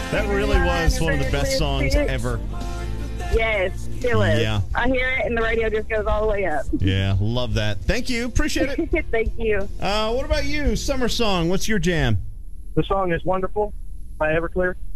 That really was one of the best songs ever. Yes, still is. Yeah. I hear it, and the radio just goes all the way up. Yeah, love that. Thank you. Appreciate it. Thank you. What about you? Summer song. What's your jam? The song is Wonderful by Everclear.